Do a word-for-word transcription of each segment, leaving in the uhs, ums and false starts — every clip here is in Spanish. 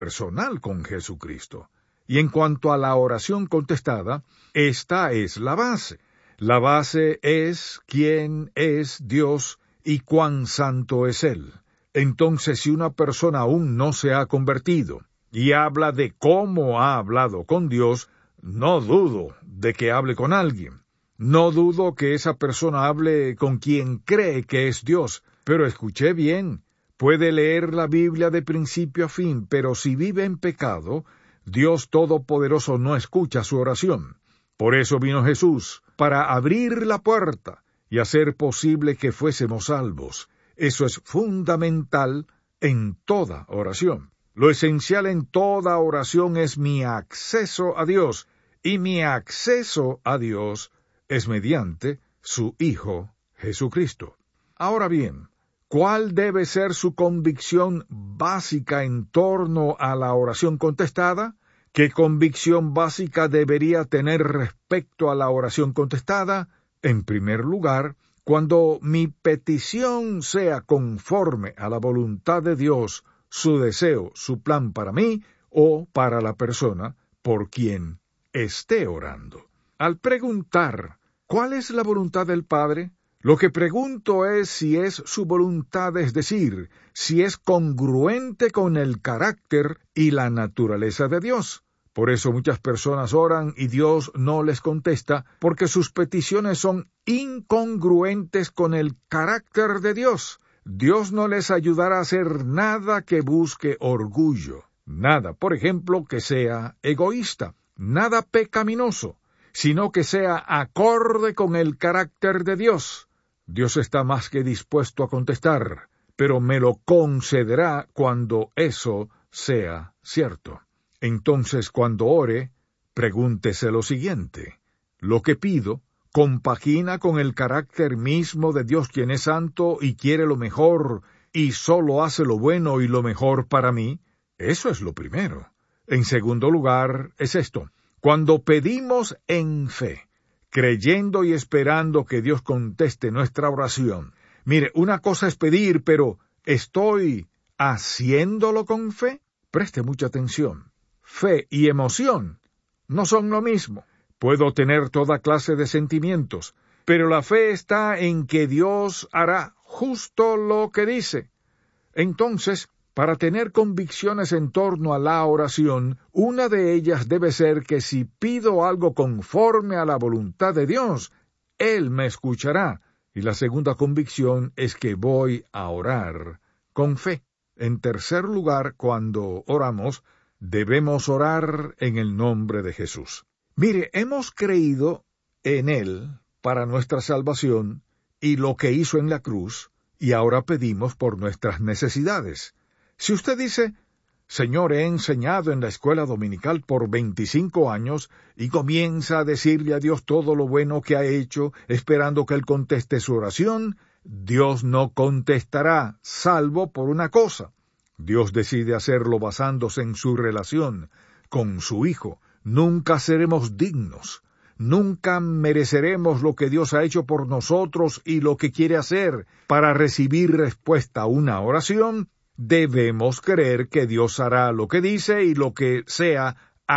personal con Jesucristo. Y en cuanto a la oración contestada, esta es la base. La base es quién es Dios y cuán santo es Él. Entonces, si una persona aún no se ha convertido y habla de cómo ha hablado con Dios, no dudo de que hable con alguien. No dudo que esa persona hable con quien cree que es Dios. Pero escuché bien, puede leer la Biblia de principio a fin, pero si vive en pecado, Dios Todopoderoso no escucha su oración. Por eso vino Jesús, para abrir la puerta y hacer posible que fuésemos salvos. Eso es fundamental en toda oración. Lo esencial en toda oración es mi acceso a Dios, y mi acceso a Dios es mediante su Hijo Jesucristo. Ahora bien, ¿cuál debe ser su convicción básica en torno a la oración contestada? ¿Qué convicción básica debería tener respecto a la oración contestada? En primer lugar, cuando mi petición sea conforme a la voluntad de Dios, su deseo, su plan para mí o para la persona por quien esté orando. Al preguntar, ¿cuál es la voluntad del Padre? Lo que pregunto es si es su voluntad, es decir, si es congruente con el carácter y la naturaleza de Dios. Por eso muchas personas oran y Dios no les contesta, porque sus peticiones son incongruentes con el carácter de Dios. Dios no les ayudará a hacer nada que busque orgullo, nada, por ejemplo, que sea egoísta, nada pecaminoso, sino que sea acorde con el carácter de Dios. Dios está más que dispuesto a contestar, pero me lo concederá cuando eso sea cierto. Entonces, cuando ore, pregúntese lo siguiente: ¿lo que pido compagina con el carácter mismo de Dios, quien es santo y quiere lo mejor y solo hace lo bueno y lo mejor para mí? Eso es lo primero. En segundo lugar, es esto: cuando pedimos en fe, creyendo y esperando que Dios conteste nuestra oración. Mire, una cosa es pedir, pero ¿estoy haciéndolo con fe? Preste mucha atención. Fe y emoción no son lo mismo. Puedo tener toda clase de sentimientos, pero la fe está en que Dios hará justo lo que dice. Entonces, para tener convicciones en torno a la oración, una de ellas debe ser que si pido algo conforme a la voluntad de Dios, Él me escuchará. Y la segunda convicción es que voy a orar con fe. En tercer lugar, cuando oramos, debemos orar en el nombre de Jesús. Mire, hemos creído en Él para nuestra salvación y lo que hizo en la cruz, y ahora pedimos por nuestras necesidades. Si usted dice, Señor, he enseñado en la escuela dominical por veinticinco años, y comienza a decirle a Dios todo lo bueno que ha hecho, esperando que Él conteste su oración, Dios no contestará, salvo por una cosa. Dios decide hacerlo basándose en su relación con su Hijo. Nunca seremos dignos, nunca mereceremos lo que Dios ha hecho por nosotros y lo que quiere hacer para recibir respuesta a una oración. Debemos creer que Dios hará lo que dice y lo que sea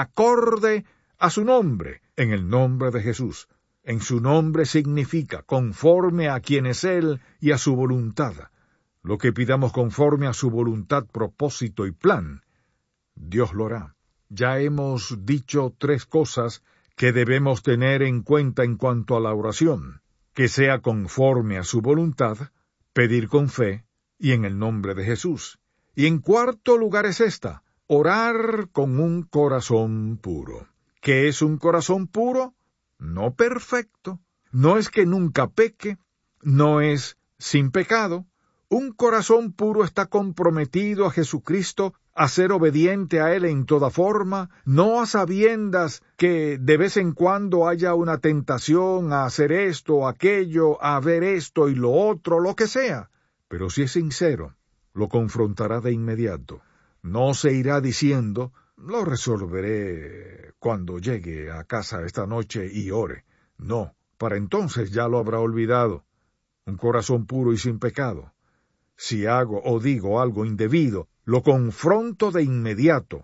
acorde a su nombre, en el nombre de Jesús. En su nombre significa conforme a quien es Él y a su voluntad. Lo que pidamos conforme a su voluntad, propósito y plan, Dios lo hará. Ya hemos dicho tres cosas que debemos tener en cuenta en cuanto a la oración: que sea conforme a su voluntad, pedir con fe y en el nombre de Jesús. Y en cuarto lugar es esta: orar con un corazón puro. ¿Qué es un corazón puro? No perfecto. No es que nunca peque, no es sin pecado. Un corazón puro está comprometido a Jesucristo, a ser obediente a Él en toda forma, no a sabiendas que de vez en cuando haya una tentación a hacer esto, aquello, a ver esto y lo otro, lo que sea. Pero si es sincero, lo confrontará de inmediato. No se irá diciendo, lo resolveré cuando llegue a casa esta noche y ore. No, para entonces ya lo habrá olvidado. Un corazón puro y sin pecado. Si hago o digo algo indebido, Lo confronto de inmediato,